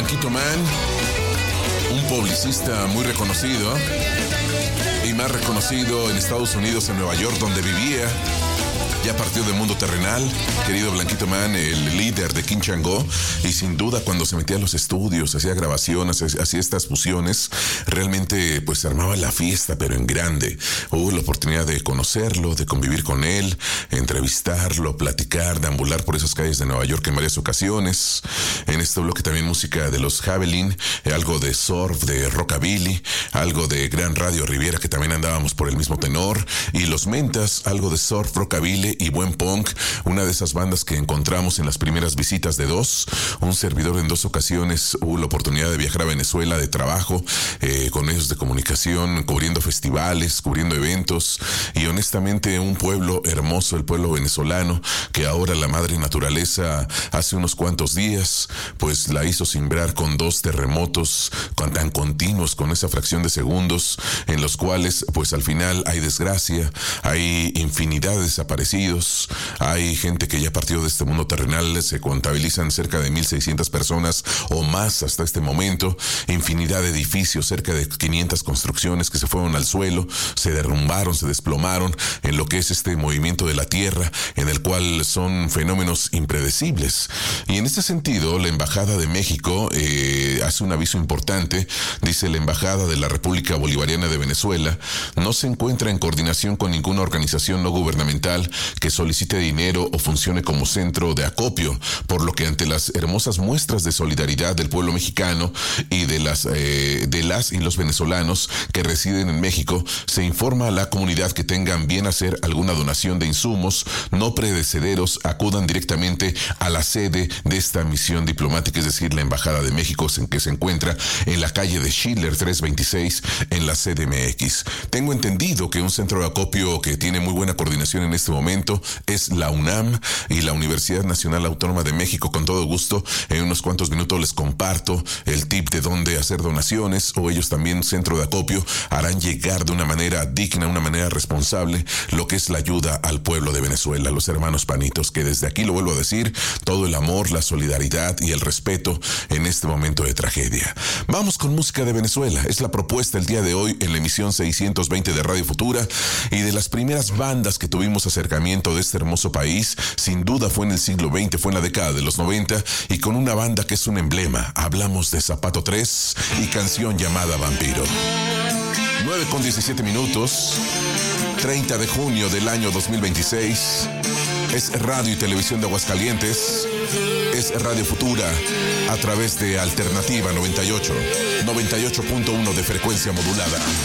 Blanquito Man, un publicista muy reconocido y más reconocido en Estados Unidos, en Nueva York, donde vivía. Ya partió del mundo terrenal, querido Blanquito Man, el líder de King Chango, y sin duda cuando se metía a los estudios, hacía grabaciones, hacía estas fusiones, realmente pues se armaba la fiesta, pero en grande. Hubo la oportunidad de conocerlo, de convivir con él, entrevistarlo, platicar, deambular por esas calles de Nueva York en varias ocasiones. En este bloque también música de los Javelin, algo de surf, de rockabilly, algo de Gran Radio Riviera, que también andábamos por el mismo tenor, y los Mentas, algo de surf, rockabilly y buen punk, una de esas bandas que encontramos en las primeras visitas de Dos. Un servidor en 2 ocasiones hubo la oportunidad de viajar a Venezuela de trabajo, con medios de comunicación, cubriendo festivales, cubriendo eventos, y honestamente un pueblo hermoso, el pueblo venezolano, que ahora la madre naturaleza hace unos cuantos días pues la hizo simbrar con 2 terremotos tan continuos, con esa fracción de segundos, en los cuales pues al final hay desgracia, hay infinidad de desaparecidos, hay gente que ya partió de este mundo terrenal, se contabilizan cerca de 1,600 personas o más hasta este momento, infinidad de edificios, cerca de 500 construcciones que se fueron al suelo, se derrumbaron, se desplomaron en lo que es este movimiento de la tierra, en el cual son fenómenos impredecibles. Y en este sentido, la Embajada de México hace un aviso importante. Dice: la Embajada de la República Bolivariana de Venezuela no se encuentra en coordinación con ninguna organización no gubernamental que solicite dinero o funcione como centro de acopio, por lo que ante las hermosas muestras de solidaridad del pueblo mexicano y de las y los venezolanos que residen en México, se informa a la comunidad que tengan bien hacer alguna donación de insumos no predecederos, acudan directamente a la sede de esta misión diplomática, es decir, la Embajada de México, que se encuentra en la calle de Schiller 326 en la CDMX. Tengo entendido que un centro de acopio que tiene muy buena coordinación en este momento es la UNAM y la Universidad Nacional Autónoma de México. Con todo gusto, en unos cuantos minutos les comparto el tip de dónde hacer donaciones, o ellos también, centro de acopio, harán llegar de una manera digna, una manera responsable, lo que es la ayuda al pueblo de Venezuela, los hermanos panitos, que desde aquí, lo vuelvo a decir, todo el amor, la solidaridad y el respeto en este momento de tragedia. Vamos con música de Venezuela. Es la propuesta el día de hoy en la emisión 620 de Radio Futura, y de las primeras bandas que tuvimos acercamiento de este hermoso país, sin duda fue en el siglo XX, fue en la década de los 90, y con una banda que es un emblema. Hablamos de Zapato 3 y canción llamada Vampiro. 9:17, 30 de junio del año 2026. Es Radio y Televisión de Aguascalientes. Es Radio Futura a través de Alternativa 98.1 de frecuencia modulada.